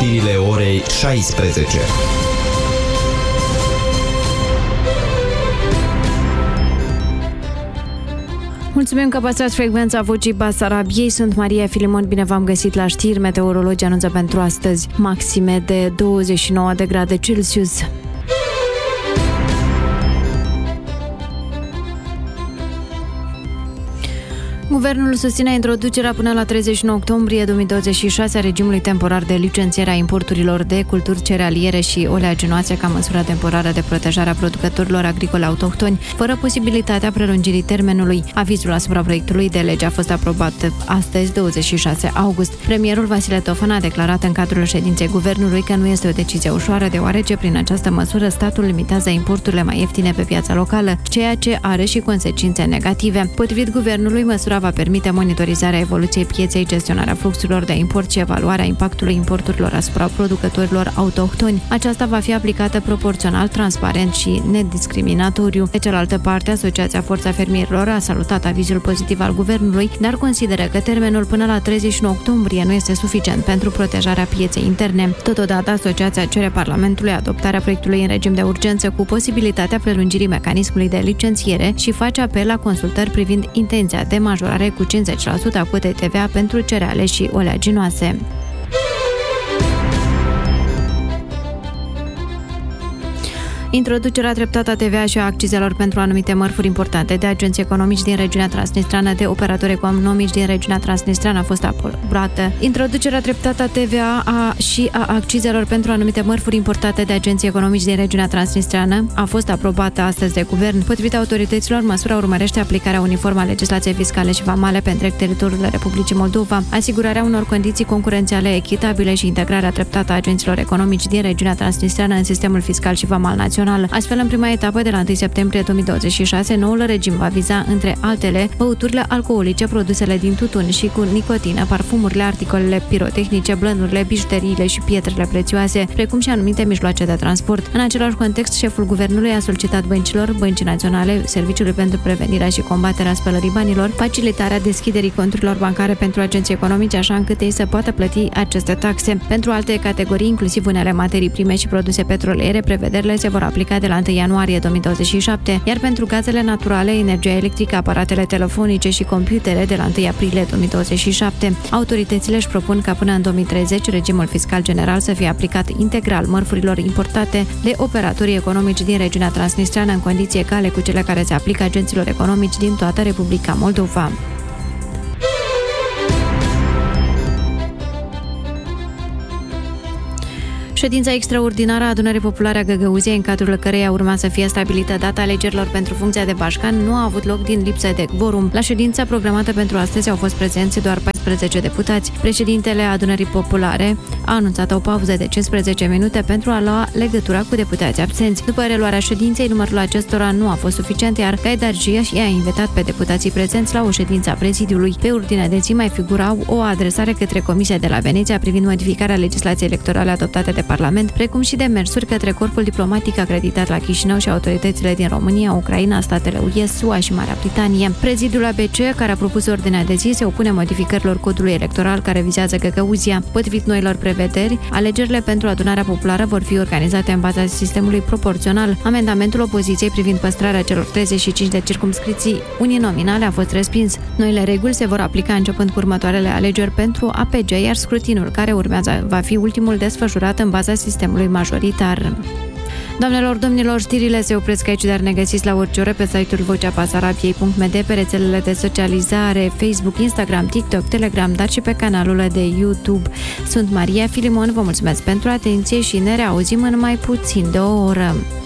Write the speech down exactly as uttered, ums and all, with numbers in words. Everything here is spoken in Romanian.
știrile orei șaisprezece. Mulțumim că păstrați frecvența Vocii Basarabiei. Sunt Maria Filimon, bine v-am găsit la știri. Meteorologii anunță pentru astăzi maxime de douăzeci și nouă de grade Celsius. Guvernul susține introducerea până la treizeci și nouă octombrie două mii douăzeci și șase a regimului temporar de licențiere a importurilor de culturi cerealiere și oleaginoase ca măsură temporară de protejare a producătorilor agricole autohtoni, fără posibilitatea prelungirii termenului. Avizul asupra proiectului de lege a fost aprobat astăzi, douăzeci și șase august. Premierul Vasile Tofan a declarat în cadrul ședinței guvernului că nu este o decizie ușoară, deoarece prin această măsură statul limitează importurile mai ieftine pe piața locală, ceea ce are și consecințe negative. Potrivit guvernului, măsura va permite monitorizarea evoluției pieței, gestionarea fluxurilor de import și evaluarea impactului importurilor asupra producătorilor autohtoni. Aceasta va fi aplicată proporțional, transparent și nediscriminatoriu. De cealaltă parte, Asociația Forța Fermierilor a salutat avizul pozitiv al guvernului, dar consideră că termenul până la treizeci și nouă octombrie nu este suficient pentru protejarea pieței interne. Totodată, asociația cere Parlamentului adoptarea proiectului în regim de urgență cu posibilitatea prelungirii mecanismului de licențiere și face apel la consultări privind intenția de majorare cu cincizeci la sută a cotei T V A pentru cereale și oleaginoase. Introducerea treptată a T V A și a accizelor pentru anumite mărfuri importante de agenți economici din regiunea transnistrană, de operatori economici din regiunea transnistrană a fost aprobată. Introducerea treptată a T V A a, și a accizelor pentru anumite mărfuri importate de agenți economici din regiunea transnistrană a fost aprobată astăzi de guvern. Potrivit autorităților, măsura urmărește aplicarea uniformă a legislației fiscale și vamale pe întreg teritoriul Republicii Moldova, asigurarea unor condiții concurențiale echitabile și integrarea treptată a agenților economici din regiunea transnistrană în sistemul fiscal și vamal național. Astfel, în prima etapă, de la întâi septembrie două mii douăzeci și șase, noul regim va viza, între altele, băuturile alcoolice, produsele din tutun și cu nicotină, parfumurile, articolele pirotehnice, blănurile, bijuteriile și pietrele prețioase, precum și anumite mijloace de transport. În același context, șeful guvernului a solicitat băncilor, Băncii Naționale, Serviciului pentru Prevenirea și Combaterea Spălării Banilor, facilitarea deschiderii conturilor bancare pentru agenții economici, așa încât ei să poată plăti aceste taxe. Pentru alte categorii, inclusiv unele materii prime și produse petroliere, prevederile se vor aplica de la întâi ianuarie două mii douăzeci și șapte, iar pentru gazele naturale, energia electrică, aparatele telefonice și computere de la întâi aprilie două mii douăzeci și șapte. Autoritățile își propun ca până în două mii treizeci regimul fiscal general să fie aplicat integral mărfurilor importate de operatorii economici din regiunea transnistrană în condiții egale cu cele care se aplică agenților economici din toată Republica Moldova. Ședința extraordinară a Adunării Populare a Găgăuziei, în cadrul căreia urma să fie stabilită data alegerilor pentru funcția de bașcan, nu a avut loc din lipsă de quorum. La ședința programată pentru astăzi au fost prezenți doar paisprezece deputați. Președintele Adunării Populare a anunțat o pauză de cincisprezece minute pentru a lua legătura cu deputații absenți. După reluarea ședinței, numărul acestora nu a fost suficient, iar Gaidar Gia i-a invitat pe deputații prezenți la o ședință a prezidiului. Pe ordinea de zi mai figurau o adresare către Comisia de la Veneția privind modificarea legislației electorale adoptate de Parlament, precum și demersuri către corpul diplomatic acreditat la Chișinău și autoritățile din România, Ucraina, Statele U E, S U A și Marea Britanie. Prezidiul A B C, care a propus ordinea de zi, se opune modificărilor codului electoral care vizează Găgăuzia. Potrivit noilor prevederi, alegerile pentru adunarea populară vor fi organizate în baza sistemului proporțional. Amendamentul opoziției privind păstrarea celor treizeci și cinci de circumscripții uninominale a fost respins. Noile reguli se vor aplica începând cu următoarele alegeri pentru A P G, iar scrutinul care urmează va fi ultimul desfășurat în baza sistemului majoritar. Doamnelor, domnilor, știrile se opresc aici, dar ne găsiți la orice oră pe site-ul vocea basarabiei punct m d, pe rețelele de socializare, Facebook, Instagram, TikTok, Telegram, dar și pe canalul de YouTube. Sunt Maria Filimon, vă mulțumesc pentru atenție și ne reauzim în mai puțin de o oră.